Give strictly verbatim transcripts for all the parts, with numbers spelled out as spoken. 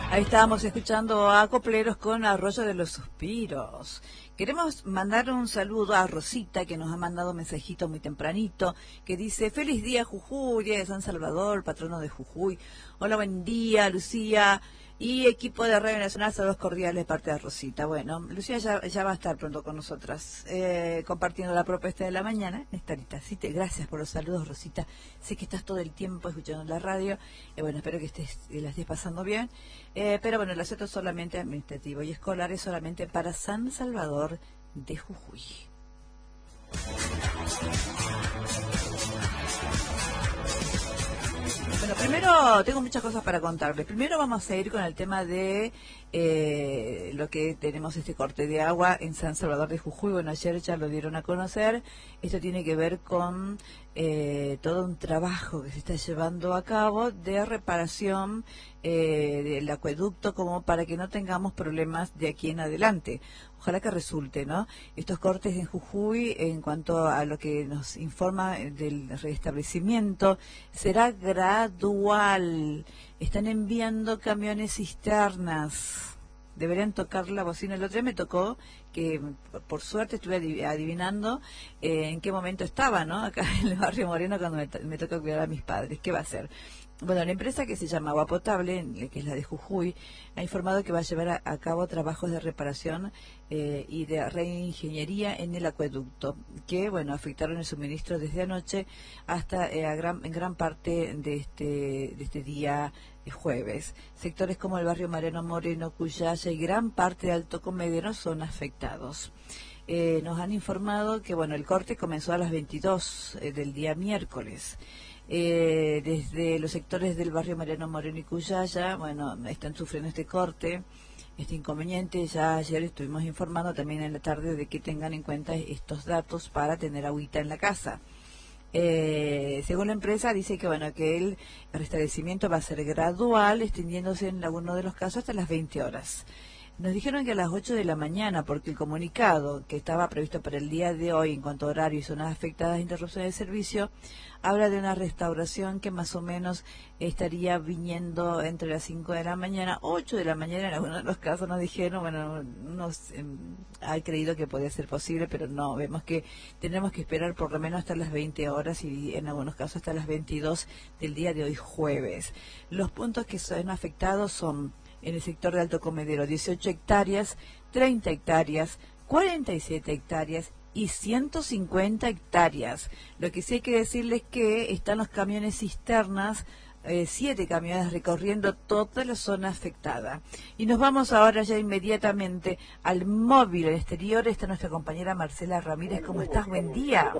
Ahí estábamos escuchando a Copleros con Arroyo de los Suspiros. Queremos mandar un saludo a Rosita, que nos ha mandado un mensajito muy tempranito, que dice: feliz día Jujuy, día de San Salvador, patrono de Jujuy. Hola, buen día, Lucía y equipo de Radio Nacional, saludos cordiales de parte de Rosita. Bueno, Lucía ya, ya va a estar pronto con nosotras, eh, compartiendo la propuesta de la mañana. Esta Así te, gracias por los saludos, Rosita. Sé que estás todo el tiempo escuchando la radio. Eh, bueno, espero que estés, que la estés pasando bien. Eh, pero bueno, el asunto es solamente administrativo y escolar es solamente para San Salvador de Jujuy. Bueno, primero tengo muchas cosas para contarles. Primero vamos a ir con el tema de eh, lo que tenemos este corte de agua en San Salvador de Jujuy. Bueno, ayer ya lo dieron a conocer. Esto tiene que ver con eh, todo un trabajo que se está llevando a cabo de reparación eh, del acueducto, como para que no tengamos problemas de aquí en adelante. Ojalá que resulte, ¿no? Estos cortes en Jujuy, en cuanto a lo que nos informa del restablecimiento, será gradual. Están enviando camiones cisternas. Deberían tocar la bocina. El otro día me tocó, que por suerte estuve adivinando eh, en qué momento estaba, ¿no? Acá en el barrio Moreno, cuando me, me tocó cuidar a mis padres. ¿Qué va a hacer? Bueno, la empresa que se llama Agua Potable, que es la de Jujuy, ha informado que va a llevar a, a cabo trabajos de reparación eh, y de reingeniería en el acueducto, que, bueno, afectaron el suministro desde anoche hasta eh, a gran, en gran parte de este, de este día eh, jueves. Sectores como el barrio Mariano Moreno, Cuyaya y gran parte de Alto Comedero son afectados. Eh, nos han informado que, bueno, el corte comenzó a las veintidós eh, del día miércoles. Eh, desde los sectores del barrio Mariano Moreno y Cuyaya, bueno, están sufriendo este corte, este inconveniente. Ya ayer estuvimos informando también en la tarde de que tengan en cuenta estos datos para tener agüita en la casa. Eh, según la empresa, dice que bueno que el restablecimiento va a ser gradual, extendiéndose en algunos de los casos hasta las veinte horas. Nos dijeron que a las ocho de la mañana, porque el comunicado que estaba previsto para el día de hoy en cuanto a horario y zonas afectadas de interrupción de servicio, habla de una restauración que más o menos estaría viniendo entre las cinco de la mañana, ocho de la mañana en algunos de los casos. Nos dijeron, bueno, nos eh, ha creído que podía ser posible, pero no, vemos que tenemos que esperar por lo menos hasta las veinte horas y en algunos casos hasta las veintidós del día de hoy jueves. Los puntos que son afectados son: en el sector de Alto Comedero, dieciocho hectáreas, treinta hectáreas, cuarenta y siete hectáreas y ciento cincuenta hectáreas. Lo que sí hay que decirles que están los camiones cisternas, eh, siete camiones recorriendo toda la zona afectada. Y nos vamos ahora ya inmediatamente al móvil al exterior. Está nuestra compañera Marcela Ramírez. ¿Cómo estás? Buen día.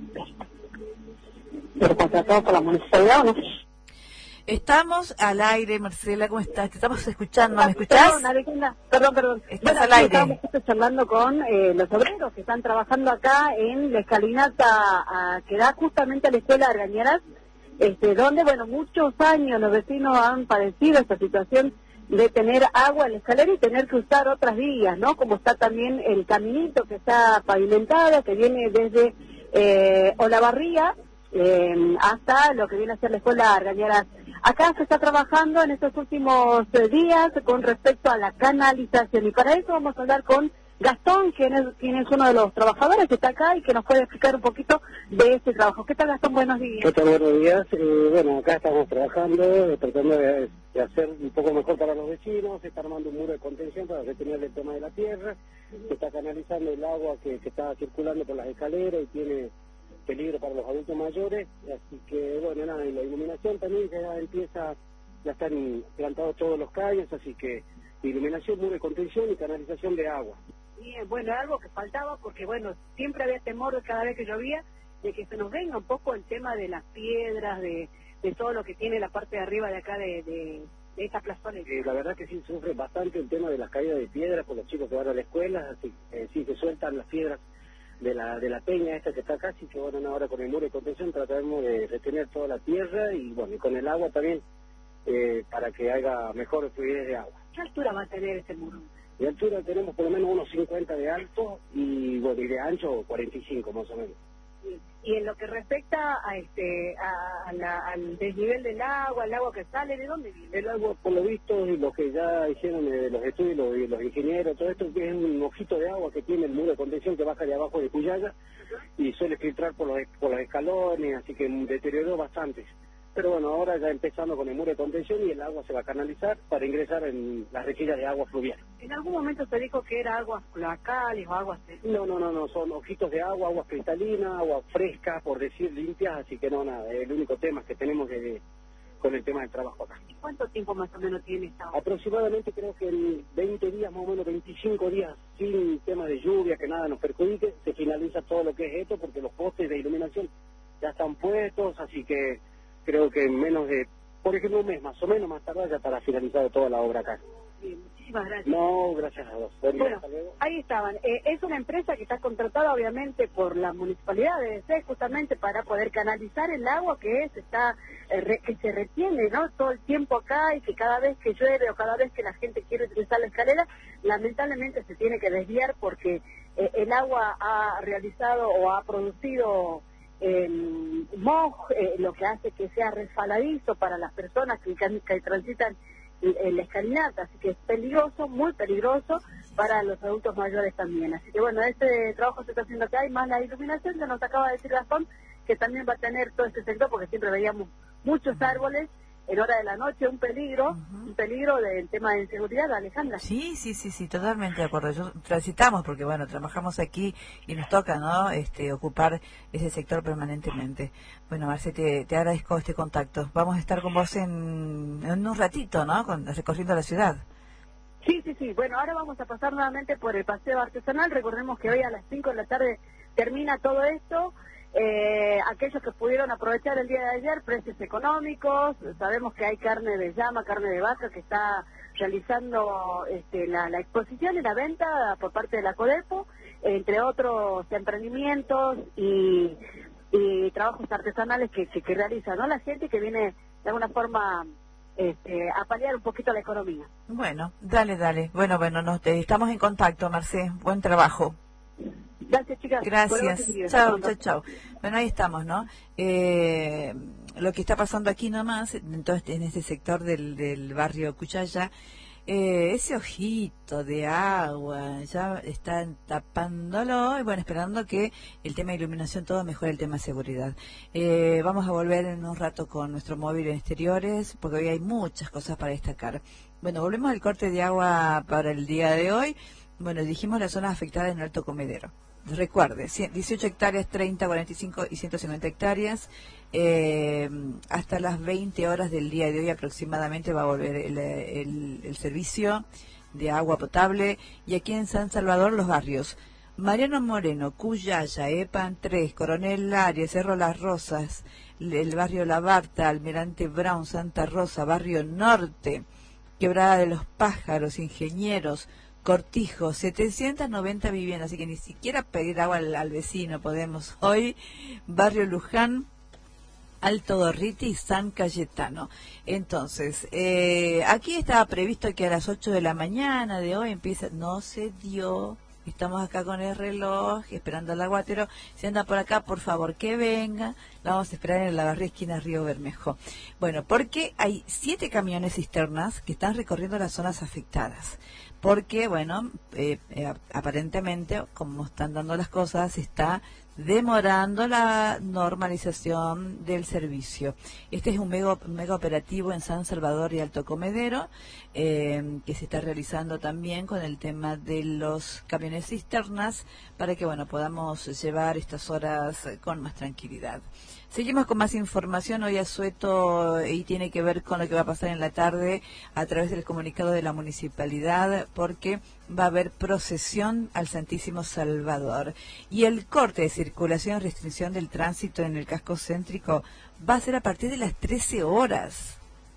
¿Pero contratado por la municipalidad o no? Estamos al aire, Marcela, ¿cómo estás? Te estamos escuchando, ¿me escuchás? escuchás? Perdón, Alejandra, perdón, perdón. Estás bueno, al aire. Estábamos justo charlando con eh, los obreros que están trabajando acá en la escalinata a, que da justamente a la escuela de Argañeras, este, donde, bueno, muchos años los vecinos han padecido esta situación de tener agua en la escalera y tener que usar otras vías, ¿no? Como está también el caminito que está pavimentado, que viene desde eh, Olavarría eh, hasta lo que viene a ser la escuela de Argañeras. Acá se está trabajando en estos últimos eh, días con respecto a la canalización, y para eso vamos a hablar con Gastón, quien es, quien es uno de los trabajadores que está acá y que nos puede explicar un poquito de este trabajo. ¿Qué tal, Gastón? Buenos días. ¿Qué tal? Buenos días. Eh, bueno, acá estamos trabajando, tratando de, de hacer un poco mejor para los vecinos. Se está armando un muro de contención para retener el tema de la tierra. Se está canalizando el agua que, que está circulando por las escaleras y tiene peligro para los adultos mayores, así que bueno, nada, y la iluminación también ya empieza, ya están plantados todos los calles, así que iluminación, muro de contención y canalización de agua. Bien, bueno, algo que faltaba, porque bueno, siempre había temor de cada vez que llovía, de que se nos venga un poco el tema de las piedras, de, de todo lo que tiene la parte de arriba de acá de, de, de esta plazoleta. Eh, la verdad que sí sufre bastante el tema de las caídas de piedras por los chicos que van a la escuela, así eh, sí se sueltan las piedras de la de la peña esta que está acá, así que bueno, ahora con el muro de contención tratamos de retener toda la tierra y bueno, y con el agua también, eh, para que haya mejor fluidez de agua. ¿Qué altura va a tener este muro? De altura tenemos por lo menos unos cincuenta de alto y bueno, y de ancho cuarenta y cinco más o menos. Y en lo que respecta a este a, a la, al desnivel del agua, el agua que sale, ¿de dónde viene? El agua, por lo visto, y lo que ya hicieron eh, los estudios, los, los ingenieros, todo esto, que es un ojito de agua que tiene el muro de contención que baja de abajo de Cuyaya y suele filtrar por los, por los escalones, así que deterioró bastante. Pero bueno, ahora ya empezando con el muro de contención y el agua se va a canalizar para ingresar en las rejillas de agua fluvial. ¿En algún momento se dijo que era aguas cloacales o aguas...? No, no, no, no, son ojitos de agua, aguas cristalinas, agua fresca, por decir limpias, así que no, nada, el único tema que tenemos es con el tema del trabajo acá. ¿Y cuánto tiempo más o menos tiene esta agua? Aproximadamente creo que en veinte días, más o menos veinticinco días, sin tema de lluvia, que nada nos perjudique, se finaliza todo lo que es esto, porque los postes de iluminación ya están puestos, así que creo que en menos de, por ejemplo, un mes más o menos más tarde ya estará finalizada toda la obra acá. Bien, muchísimas gracias. No, gracias a vos. Bueno, bueno ahí estaban. Eh, es una empresa que está contratada obviamente por la municipalidad de D C justamente para poder canalizar el agua que es, está eh, re, que se retiene, ¿no? Todo el tiempo acá y que cada vez que llueve o cada vez que la gente quiere utilizar la escalera, lamentablemente se tiene que desviar porque eh, el agua ha realizado o ha producido el moj, eh, lo que hace que sea resbaladizo para las personas que, que transitan en la escalinata, así que es peligroso, muy peligroso para los adultos mayores también. Así que bueno, este trabajo se está haciendo acá y más la iluminación, ya nos acaba de decir Gastón que también va a tener todo este sector, porque siempre veíamos muchos árboles en hora de la noche, un peligro, uh-huh. un peligro del tema de inseguridad, Alejandra. Sí, sí, sí, sí, totalmente de acuerdo. Yo transitamos porque, bueno, trabajamos aquí y nos toca, ¿no?, este, ocupar ese sector permanentemente. Bueno, Marce, te, te agradezco este contacto. Vamos a estar con vos en, en un ratito, ¿no?, con, recorriendo la ciudad. Sí, sí, sí. Bueno, ahora vamos a pasar nuevamente por el paseo artesanal. Recordemos que hoy a las cinco de la tarde termina todo esto. Eh, aquellos que pudieron aprovechar el día de ayer, precios económicos, sabemos que hay carne de llama, carne de vaca que está realizando este, la, la exposición y la venta por parte de la Codepo, entre otros emprendimientos y, y trabajos artesanales que, que, que realiza, ¿no?, la gente que viene de alguna forma este, a paliar un poquito la economía. Bueno, dale, dale. Bueno, bueno, nos, te, estamos en contacto, Marce. Buen trabajo. Gracias, chicas. Gracias. Chao, chao, chao. Bueno, ahí estamos, ¿no? Eh, lo que está pasando aquí nomás, entonces en este sector del, del barrio Cuyaya, eh, ese ojito de agua, ya están tapándolo y bueno, esperando que el tema de iluminación todo mejore el tema de seguridad. Eh, vamos a volver en un rato con nuestro móvil en exteriores, porque hoy hay muchas cosas para destacar. Bueno, volvemos al corte de agua para el día de hoy. Bueno, dijimos las zonas afectadas en el Alto Comedero. Recuerde, dieciocho hectáreas, treinta, cuarenta y cinco y ciento cincuenta hectáreas. Eh, hasta las veinte horas del día de hoy aproximadamente va a volver el, el, el servicio de agua potable. Y aquí en San Salvador, los barrios Mariano Moreno, Cuyaya, Epan tres, Coronel Arias, Cerro Las Rosas, el barrio La Barta, Almirante Brown, Santa Rosa, Barrio Norte, Quebrada de los Pájaros, Ingenieros, Cortijo, setecientas noventa viviendas, así que ni siquiera pedir agua al, al vecino podemos hoy. Barrio Luján, Alto Gorriti y San Cayetano. Entonces, eh, aquí estaba previsto que a las ocho de la mañana de hoy empieza, no se dio. Estamos acá con el reloj, esperando al aguatero. Si anda por acá, por favor, que venga. La vamos a esperar en la barria esquina Río Bermejo. Bueno, porque hay siete camiones cisternas que están recorriendo las zonas afectadas. Porque, bueno, eh, eh, aparentemente, como están dando las cosas, se está demorando la normalización del servicio. Este es un mega, mega operativo en San Salvador y Alto Comedero, eh, que se está realizando también con el tema de los camiones cisternas, para que, bueno, podamos llevar estas horas con más tranquilidad. Seguimos con más información hoy a Sueto y tiene que ver con lo que va a pasar en la tarde a través del comunicado de la municipalidad, porque va a haber procesión al Santísimo Salvador y el corte de circulación y restricción del tránsito en el casco céntrico va a ser a partir de las trece horas.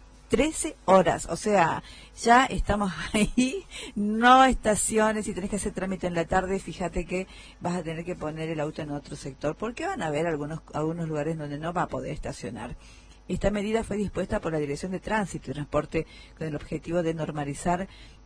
trece horas, o sea, ya estamos ahí, no estaciones, si tenés que hacer trámite en la tarde, fíjate que vas a tener que poner el auto en otro sector, porque van a haber algunos, algunos lugares donde no va a poder estacionar. Esta medida fue dispuesta por la Dirección de Tránsito y Transporte con el objetivo de normalizar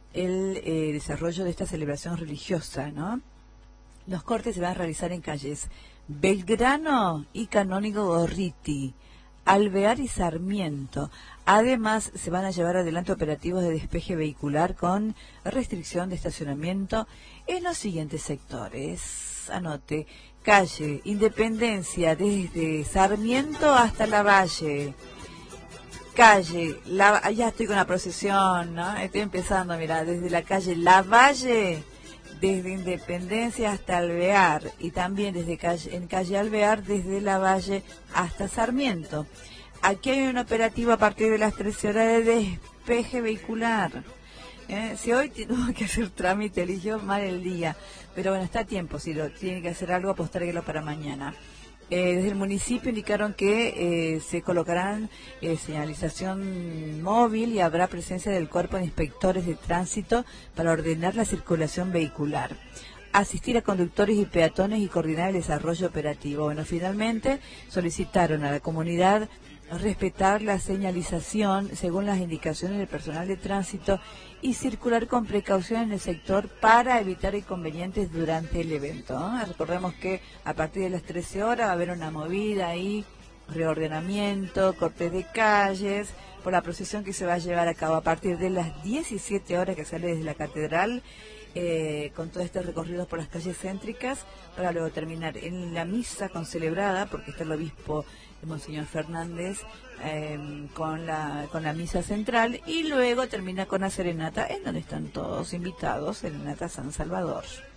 el eh, desarrollo de esta celebración religiosa, ¿no? Los cortes se van a realizar en calles Belgrano y Canónigo Gorriti, Alvear y Sarmiento. Además, se van a llevar adelante operativos de despeje vehicular con restricción de estacionamiento en los siguientes sectores. Anote: calle Independencia desde Sarmiento hasta Lavalle. Calle, la, ya estoy con la procesión, ¿no? Estoy empezando, mira, desde la calle Lavalle, desde Independencia hasta Alvear, y también desde calle, en calle Alvear, desde Lavalle hasta Sarmiento. Aquí hay un operativo a partir de las trece horas de despeje vehicular. ¿Eh? Si hoy tengo que hacer trámite, eligió mal el día, pero bueno, está a tiempo. Si lo tiene que hacer algo, posterguelo para mañana. Eh, desde el municipio indicaron que eh, se colocarán eh, señalización móvil y habrá presencia del cuerpo de inspectores de tránsito para ordenar la circulación vehicular, asistir a conductores y peatones y coordinar el desarrollo operativo. Bueno, finalmente solicitaron a la comunidad respetar la señalización según las indicaciones del personal de tránsito y circular con precaución en el sector para evitar inconvenientes durante el evento, ¿no? Recordemos que a partir de las trece horas va a haber una movida ahí, reordenamiento, cortes de calles, por la procesión que se va a llevar a cabo a partir de las diecisiete horas, que sale desde la catedral, eh, con todo este recorrido por las calles céntricas, para luego terminar en la misa concelebrada, porque está el obispo Monseñor Fernández, eh, con la con la misa central, y luego termina con la serenata, en donde están todos invitados, Serenata San Salvador.